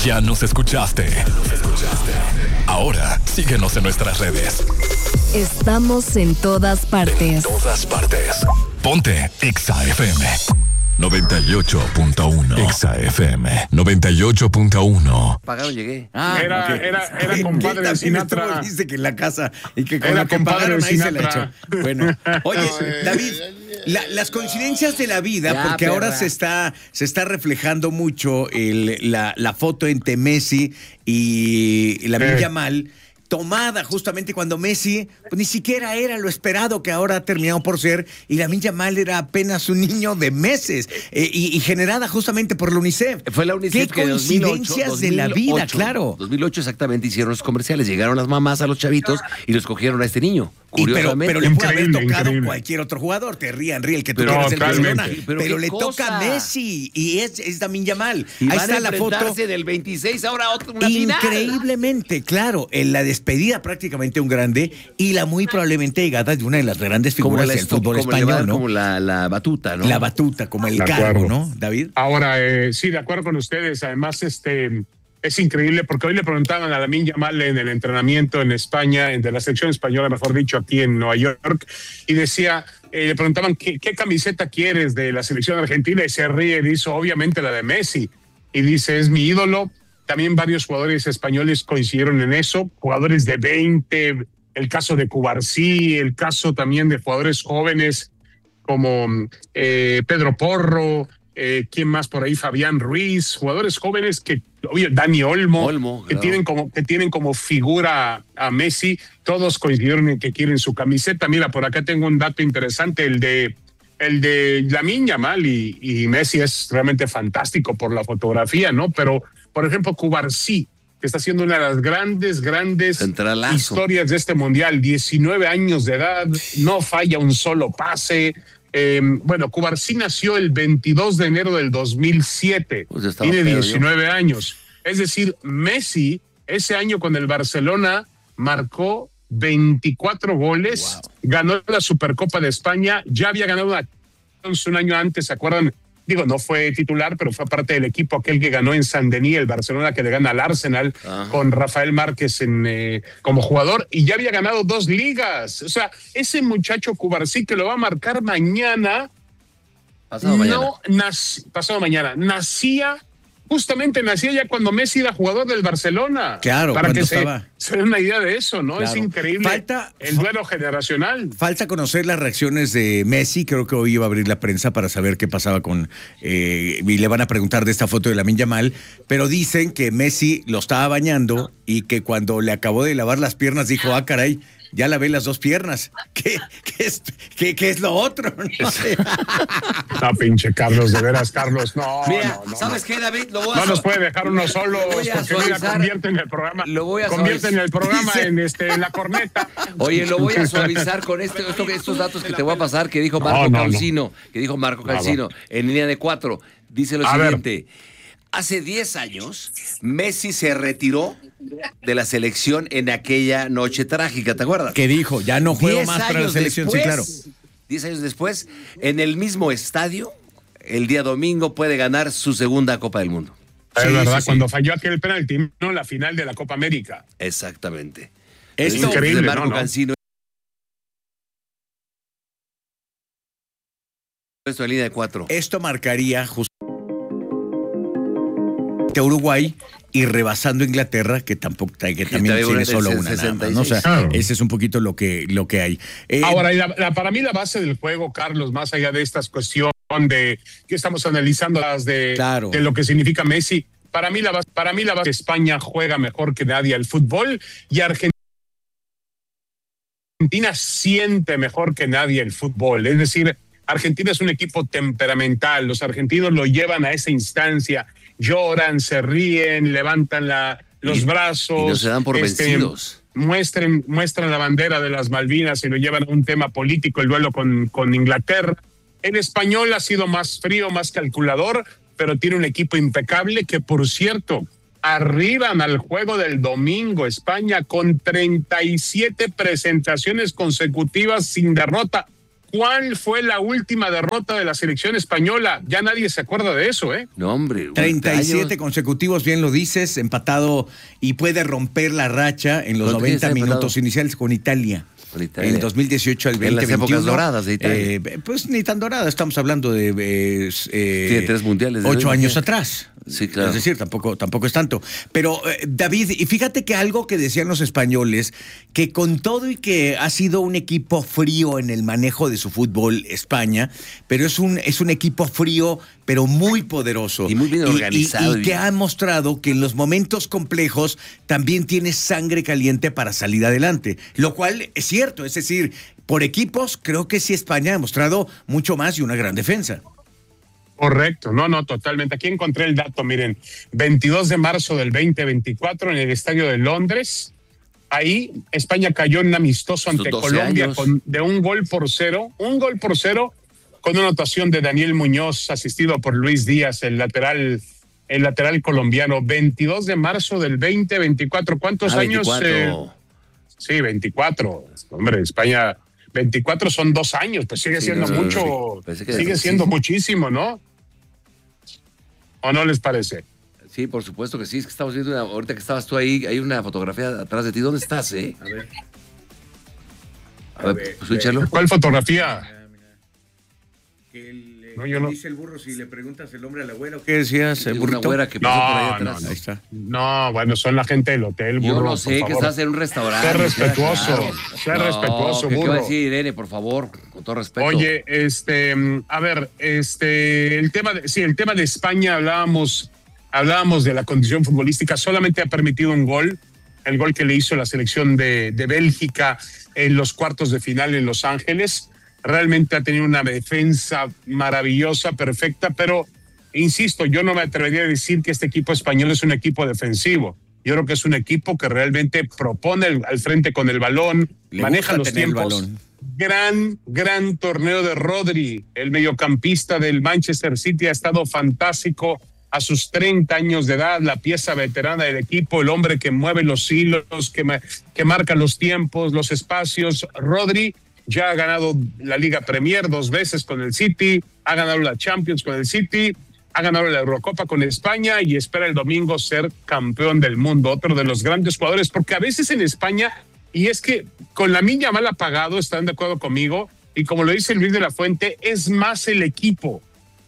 Ya nos escuchaste. Ahora síguenos en nuestras redes. Estamos en todas partes. Ponte Exa FM 98.1. Exa FM 98.1. Pagaron, llegué. Era compadre de Sinatra. Dice que en la casa y que con Era lo que compadre pagaron de ahí se la Sinatra. echó. Bueno, oye, David, las coincidencias de la vida, Ya, porque ahora perra. se está reflejando mucho la foto entre Messi y Lamine Yamal, tomada justamente cuando Messi pues, ni siquiera era lo esperado que ahora ha terminado por ser, y Lamine Yamal era apenas un niño de meses, y generada justamente por la UNICEF. Fue la UNICEF ¿Qué que en 2008, coincidencias de la vida, claro? 2008 exactamente hicieron los comerciales, llegaron las mamás a los chavitos y los cogieron a este niño. Curiosamente. Pero le puede haber Increíble, tocado increíble. cualquier otro jugador, te rían, el que tú Pero quieras el totalmente. Barcelona, Pero pero qué le cosa. toca a Messi y es Lamine Yamal. Y Ahí van está a la foto. enfrentarse del 26 ahora una final. Increíblemente, claro, en la despedida prácticamente un grande y la muy probablemente llegada de una de las grandes Como figuras la del fútbol como le va a dar español, ¿no? como la batuta, ¿no? La batuta, como el De cargo, acuerdo. ¿no, David? Ahora, sí, de acuerdo con ustedes. Además, es increíble porque hoy le preguntaban a Lamine Yamal en el entrenamiento en España, de la selección española, mejor dicho, aquí en Nueva York, y decía, le preguntaban ¿qué camiseta quieres de la selección argentina, y se ríe y dice, obviamente la de Messi, y dice, es mi ídolo. También varios jugadores españoles coincidieron en eso, jugadores de 20, el caso de Cubarsí, el caso también de jugadores jóvenes como Pedro Porro, ¿quién más por ahí? Fabián Ruiz, jugadores jóvenes que, oye, Dani Olmo, que claro. tienen como figura a Messi, todos coincidieron en que quieren su camiseta. Mira, por acá tengo un dato interesante, el de Lamine Yamal y Messi es realmente fantástico por la fotografía, ¿no? Pero, por ejemplo, Cubarsí, que está haciendo una de las grandes Centralazo. historias de este mundial, 19 años de edad, no falla un solo pase. Bueno, Cubarsí nació el 22 de enero del 2007, Pues estaba tiene pedo 19 años. Es decir, Messi ese año con el Barcelona marcó 24 goles, ganó la Supercopa de España, ya había ganado una un año antes, ¿se acuerdan? Digo, no fue titular, pero fue parte del equipo aquel que ganó en Saint-Denis, el Barcelona que le gana al Arsenal. Ajá. Con Rafael Márquez como jugador, y ya había ganado 2 ligas. O sea, ese muchacho Cubarsí que lo va a marcar mañana, pasado mañana, nacía ya cuando Messi era jugador del Barcelona. Claro, para que se estaba... den una idea de eso, ¿no? Claro. Es increíble el duelo generacional. Falta conocer las reacciones de Messi. Creo que hoy iba a abrir la prensa para saber qué pasaba con... y le van a preguntar de esta foto de Lamine Yamal, pero dicen que Messi lo estaba bañando y que cuando le acabó de lavar las piernas dijo, ah, caray, ya lavé las 2 piernas. ¿Qué es lo otro? No sé. No, pinche Carlos, de veras, Carlos. No, mira, no. ¿sabes qué, David? No nos puede dejar uno solo, porque mira, convierten el programa. Convierten el programa en la corneta. Oye, lo voy a suavizar con estos datos que te voy a pasar que dijo Marco Calcino, que dijo Marco Calcino en línea de 4. Dice lo siguiente. Hace 10 años, Messi se retiró de la selección en aquella noche trágica, ¿te acuerdas? Que dijo, ya no juego más para la selección, después, sí, claro. 10 años después, en el mismo estadio, el día domingo puede ganar su segunda Copa del Mundo. Es verdad, cuando falló aquel penalti, no la final de la Copa América. Exactamente. Es increíble, de Marco Cancino. Esto en línea de 4. Esto marcaría justamente a Uruguay y rebasando Inglaterra, que tampoco que también tiene solo una nada más, ¿no? O sea, ese es un poquito lo que hay. Ahora, para mí la base del juego, Carlos, más allá de estas cuestiones de que estamos analizando de lo que significa Messi, para mí la base España juega mejor que nadie al fútbol y Argentina siente mejor que nadie el fútbol. Es decir, Argentina es un equipo temperamental, los argentinos lo llevan a esa instancia, lloran, se ríen, levantan los brazos. Y no se dan por vencidos. Muestran la bandera de las Malvinas y lo llevan a un tema político, el duelo con Inglaterra. El español ha sido más frío, más calculador, pero tiene un equipo impecable que, por cierto, arriban al juego del domingo España con 37 presentaciones consecutivas sin derrota. ¿cuál fue la última derrota de la selección española? Ya nadie se acuerda de eso, ¿eh? No, hombre. 37 consecutivos, bien lo dices, empatado y puede romper la racha en los 90 minutos iniciales con Italia. En 2018 al 2021. En las épocas doradas de Italia. Pues ni tan dorada, estamos hablando de tiene 3 mundiales. 8 años atrás. Sí, claro. Es decir, tampoco es tanto. Pero, David, y fíjate que algo que decían los españoles, que con todo y que ha sido un equipo frío en el manejo de su fútbol, España, pero es un equipo frío, pero muy poderoso. Y muy bien organizado. Y que ha mostrado que en los momentos complejos también tiene sangre caliente para salir adelante. Lo cual es cierto, es decir, por equipos, creo que sí España ha mostrado mucho más y una gran defensa. Correcto, no, totalmente. Aquí encontré el dato, miren, 22 de marzo del 2024 en el Estadio de Londres. Ahí España cayó en un amistoso ante Colombia de 1-0, con una anotación de Daniel Muñoz, asistido por Luis Díaz, el lateral colombiano. 22 de marzo del 2024. ¿Cuántos años? 24. Sí, 24. Hombre, España, 24 son 2 años, pues sigue siendo mucho, sigue siendo muchísimo, ¿no? ¿O no les parece? Sí, por supuesto que sí. Es que estamos viendo, ahorita que estabas tú ahí, hay una fotografía atrás de ti. ¿Dónde estás, A ver, pues échalo. ¿Cuál fotografía? No, yo no. Dice el burro, si le preguntas el nombre a la güera, ¿qué decías, el burrito? Una güera que pasó por ahí atrás. Ahí está. No, bueno, son la gente del hotel, burro. Yo no sé, que estás en un restaurante. Sé respetuoso, respetuoso, burro. ¿Qué va a decir Irene, por favor? Con todo respeto. Oye, a ver, el tema de España, hablábamos de la condición futbolística, solamente ha permitido un gol, el gol que le hizo la selección de Bélgica en los cuartos de final en Los Ángeles. Realmente ha tenido una defensa maravillosa, perfecta, pero insisto, yo no me atrevería a decir que este equipo español es un equipo defensivo. Yo creo que es un equipo que realmente propone al frente con el balón, maneja los tiempos. Gran torneo de Rodri, el mediocampista del Manchester City, ha estado fantástico a sus 30 años de edad, la pieza veterana del equipo, el hombre que mueve los hilos, que marca los tiempos, los espacios. Rodri ya ha ganado la Liga Premier 2 veces con el City, ha ganado la Champions con el City, ha ganado la Eurocopa con España y espera el domingo ser campeón del mundo, otro de los grandes jugadores, porque a veces en España, y es que con Lamine Yamal apagado, están de acuerdo conmigo, y como lo dice Luis de la Fuente, es más el equipo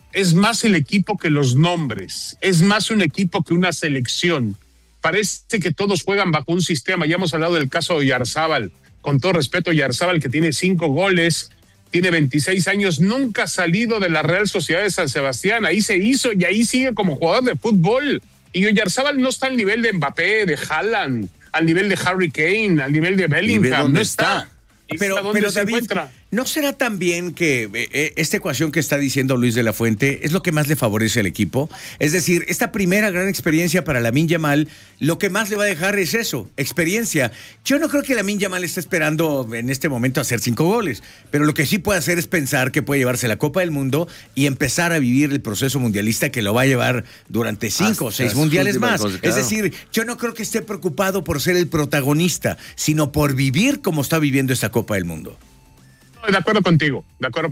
que los nombres, es más un equipo que una selección. Parece que todos juegan bajo un sistema. Ya hemos hablado del caso de Oyarzabal. Con todo respeto, Oyarzabal, que tiene 5 goles, tiene 26 años, nunca ha salido de la Real Sociedad de San Sebastián. Ahí se hizo y ahí sigue como jugador de fútbol. Y Oyarzabal no está al nivel de Mbappé, de Haaland, al nivel de Harry Kane, al nivel de Bellingham. No está. Pero David, ¿no será también que esta ecuación que está diciendo Luis de la Fuente es lo que más le favorece al equipo? Es decir, esta primera gran experiencia para Lamine Yamal, lo que más le va a dejar es eso, experiencia. Yo no creo que Lamine Yamal esté esperando en este momento hacer 5 goles, pero lo que sí puede hacer es pensar que puede llevarse la Copa del Mundo y empezar a vivir el proceso mundialista que lo va a llevar durante 5 o 6 mundiales más. Claro. Es decir, yo no creo que esté preocupado por ser el protagonista, sino por vivir como está viviendo esta Copa del Mundo. De acuerdo contigo.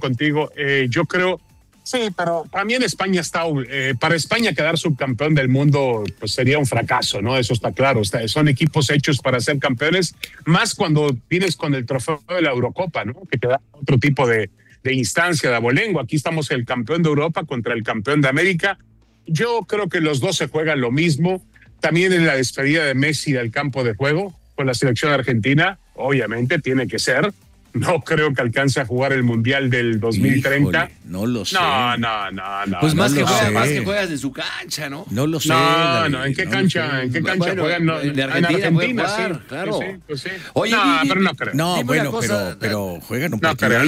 Yo creo, sí, pero también España para España quedar subcampeón del mundo pues sería un fracaso, ¿no? Eso está claro. Son equipos hechos para ser campeones, más cuando vienes con el trofeo de la Eurocopa, ¿no? Que te da otro tipo de instancia, de abolengo. Aquí estamos el campeón de Europa contra el campeón de América. Yo creo que los dos se juegan lo mismo. También en la despedida de Messi del campo de juego con la selección argentina, obviamente tiene que ser. No creo que alcance a jugar el Mundial del 2030. Híjole, no lo sé. No. Pues más que juegas de su cancha, ¿no? No lo sé. No, ¿en qué cancha? ¿En qué cancha juegan? En Argentina, sí. Claro. Pues sí. Oye, pero no creo. No, bueno, pero juegan un partido.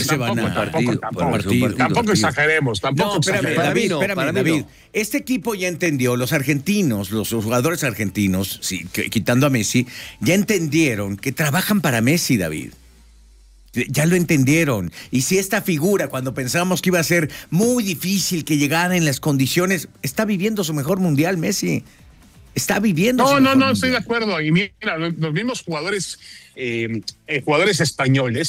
Tampoco exageremos. Espérame, David. Este equipo ya entendió, los argentinos, los jugadores argentinos, sí, quitando a Messi, ya entendieron que trabajan para Messi, David. Ya lo entendieron. Y si esta figura, cuando pensábamos que iba a ser muy difícil que llegara en las condiciones, está viviendo su mejor mundial, Messi. Está viviendo su mejor mundial. Estoy de acuerdo. Y mira, los mismos jugadores españoles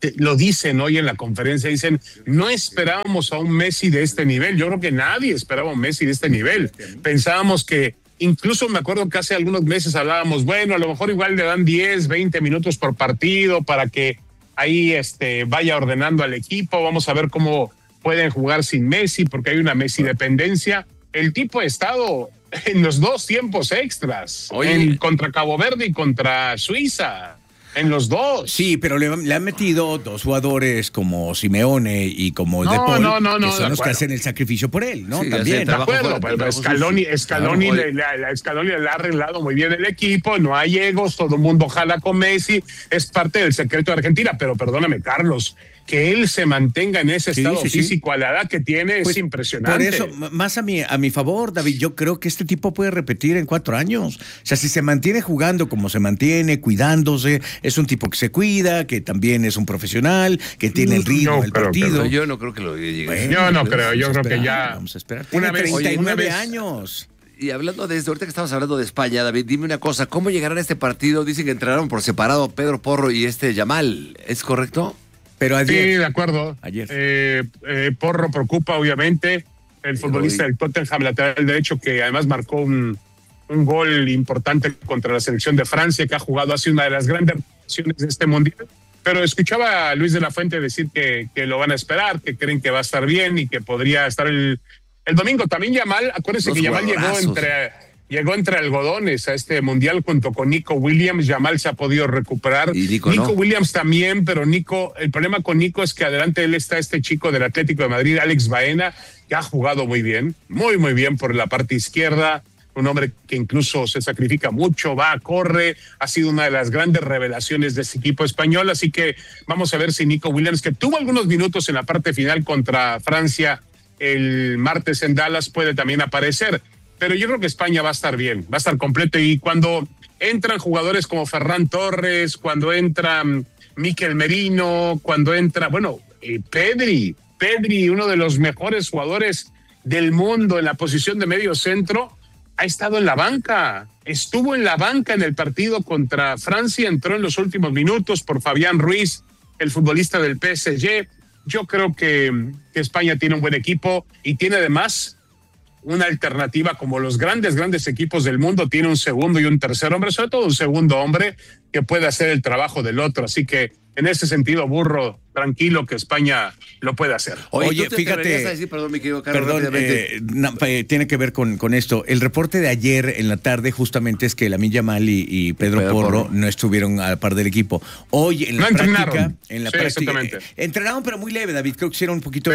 lo dicen hoy en la conferencia, dicen, no esperábamos a un Messi de este nivel. Yo creo que nadie esperaba a un Messi de este nivel. Pensábamos que, incluso me acuerdo que hace algunos meses hablábamos, bueno, a lo mejor igual le dan 10, 20 minutos por partido para que ahí vaya ordenando al equipo. Vamos a ver cómo pueden jugar sin Messi, porque hay una Messi dependencia. El tipo ha estado en los 2 tiempos extras, contra Cabo Verde y contra Suiza. En los 2. Sí, pero le han metido 2 jugadores como Simeone y como De Paul, que son los que hacen el sacrificio por él, ¿no? Sí, también. De acuerdo, pero Scaloni le ha arreglado muy bien el equipo, no hay egos, todo el mundo jala con Messi, es parte del secreto de Argentina, pero perdóname, Carlos, que él se mantenga en ese estado físico a la edad que tiene es impresionante. Por eso, más a mi favor, David, yo creo que este tipo puede repetir en 4 años. O sea, si se mantiene jugando como se mantiene, cuidándose, es un tipo que se cuida, que también es un profesional, que tiene el ritmo del partido. Yo no creo que lo llegue. Bueno, yo no creo, yo creo que ya... Vamos a esperar. Tiene 39 años. Y hablando de esto, ahorita que estamos hablando de España, David, dime una cosa, ¿cómo llegarán a este partido? Dicen que entraron por separado Pedro Porro y Yamal, ¿es correcto? Pero ayer, sí, de acuerdo. Ayer. Porro preocupa, obviamente. El futbolista del Tottenham, lateral derecho, que además marcó un gol importante contra la selección de Francia, que ha jugado, ha sido una de las grandes opciones de este mundial. Pero escuchaba a Luis de la Fuente decir que lo van a esperar, que creen que va a estar bien y que podría estar el domingo. También Yamal, acuérdense que Yamal llegó entre algodones a este mundial junto con Nico Williams. Yamal se ha podido recuperar. Y Nico Williams también, pero el problema con Nico es que adelante él está este chico del Atlético de Madrid, Alex Baena, que ha jugado muy bien, muy, muy bien por la parte izquierda. Un hombre que incluso se sacrifica mucho, corre, ha sido una de las grandes revelaciones de ese equipo español. Así que vamos a ver si Nico Williams, que tuvo algunos minutos en la parte final contra Francia el martes en Dallas, puede también aparecer. Pero yo creo que España va a estar bien, va a estar completo. Y cuando entran jugadores como Ferran Torres, cuando entra Mikel Merino, cuando entra, Pedri, uno de los mejores jugadores del mundo en la posición de medio centro, ha estado en la banca. Estuvo en la banca en el partido contra Francia, entró en los últimos minutos por Fabián Ruiz, el futbolista del PSG. Yo creo que España tiene un buen equipo y tiene además una alternativa, como los grandes equipos del mundo, tiene un segundo y un tercer hombre, sobre todo un segundo hombre que puede hacer el trabajo del otro. Así que en ese sentido, Burro, tranquilo que España lo puede hacer. Oye, fíjate, decir, perdón, mi querido Carlos, tiene que ver con esto. El reporte de ayer en la tarde justamente es que Lamine Yamal y Pedro Porro no estuvieron a la par del equipo. Hoy en la práctica, entrenaron, pero muy leve, David. Creo que hicieron un poquito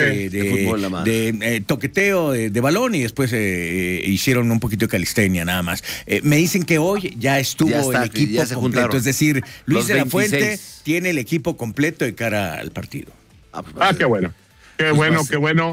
de toqueteo de balón y después hicieron un poquito de calistenia nada más. Me dicen que hoy ya estuvo el equipo completo, es decir, Luis de la Fuente tiene el equipo completo de cara al partido. Qué bueno. Qué bueno.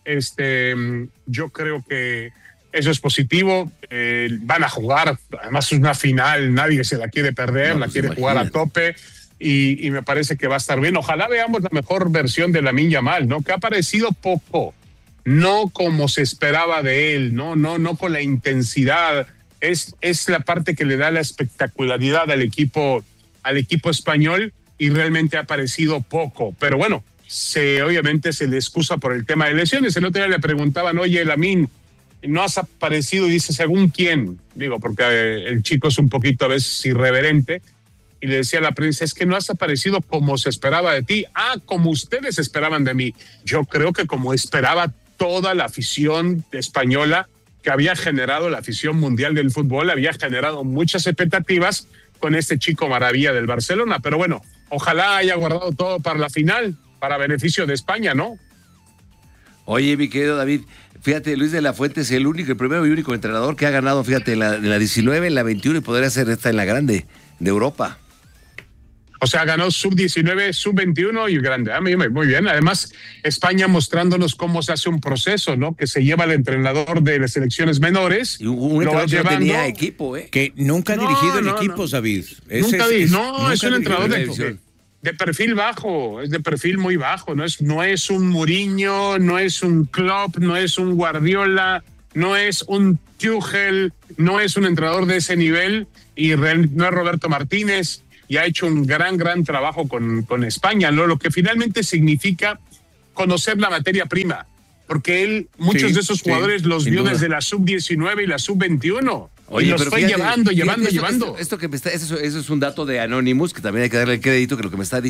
Yo creo que eso es positivo. Van a jugar, además es una final, nadie se la quiere perder, la quiere jugar a tope y me parece que va a estar bien. Ojalá veamos la mejor versión de Lamine Yamal, ¿no? Que ha aparecido poco, no como se esperaba de él, no con la intensidad. Es la parte que le da la espectacularidad al equipo español y realmente ha aparecido poco. Pero bueno, obviamente se le excusa por el tema de lesiones. El otro día le preguntaban, oye, Lamine, ¿no has aparecido? Y dice, ¿según quién? Digo, porque el chico es un poquito a veces irreverente. Y le decía a la prensa, es que no has aparecido como se esperaba de ti. Como ustedes esperaban de mí. Yo creo que como esperaba toda la afición española, que había generado la afición mundial del fútbol, había generado muchas expectativas con este chico maravilla del Barcelona. Pero bueno, ojalá haya guardado todo para la final, para beneficio de España, ¿no? Oye, mi querido David, fíjate, Luis de la Fuente es el primero y único entrenador que ha ganado, fíjate, en la 19, en la 21 y podría ser esta en la grande de Europa. O sea, ganó sub-19, sub-21 y grande. Muy bien. Además, España mostrándonos cómo se hace un proceso, ¿no? Que se lleva al entrenador de las selecciones menores. Y un entrenador que no tenía equipo, que nunca ha dirigido en equipos, David. Es un entrenador de perfil bajo, es de perfil muy bajo. No es un Mourinho, no es un Klopp, no es un Guardiola, no es un Tuchel, no es un entrenador de ese nivel y no es Roberto Martínez. y ha hecho un gran trabajo con España, ¿no? Lo que finalmente significa conocer la materia prima, porque muchos de esos jugadores los vio desde la sub-19 y la sub-21. Oye, y los fue llevando. Eso es un dato de Anonymous, que también hay que darle el crédito, que lo que me está diciendo